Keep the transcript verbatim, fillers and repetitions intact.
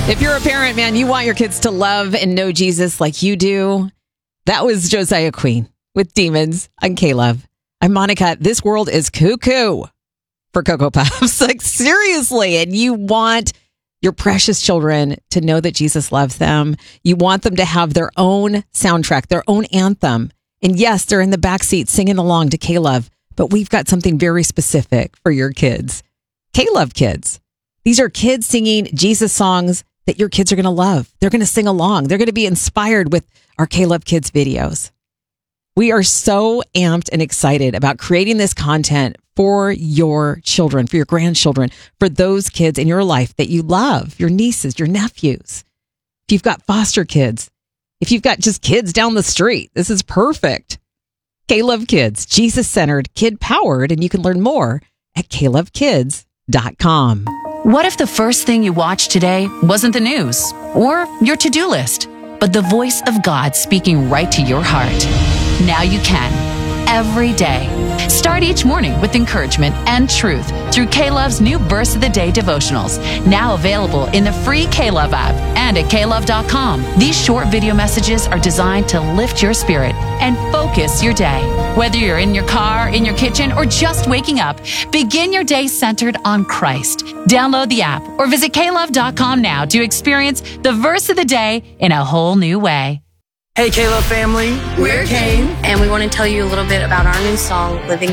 If you're a parent, man, you want your kids to love and know Jesus like you do. That was Josiah Queen with Demons on K-Love. I'm Monica. This world is cuckoo for Cocoa Puffs. Like, seriously. And you want your precious children to know that Jesus loves them. You want them to have their own soundtrack, their own anthem. And yes, they're in the backseat singing along to K-Love, but we've got something very specific for your kids. K-Love Kids. These are kids singing Jesus songs that your kids are going to love. They're going to sing along. They're going to be inspired with our K-Love Kids videos. We are so amped and excited about creating this content for your children, for your grandchildren, for those kids in your life that you love, your nieces, your nephews. If you've got foster kids, if you've got just kids down the street, this is perfect. K-Love Kids, Jesus-centered, kid-powered, and you can learn more at K Love Kids dot com. What if the first thing you watched today wasn't the news or your to-do list, but the voice of God speaking right to your heart? Now you can, every day. Start each morning with encouragement and truth through K-Love's new Verse of the Day devotionals, now available in the free K-Love app and at K Love dot com. These short video messages are designed to lift your spirit and focus your day. Whether you're in your car, in your kitchen, or just waking up, begin your day centered on Christ. Download the app or visit K Love dot com now to experience the Verse of the Day in a whole new way. Hey, K-Love family. We're Kane, and we want to tell you a little bit about our new song, Living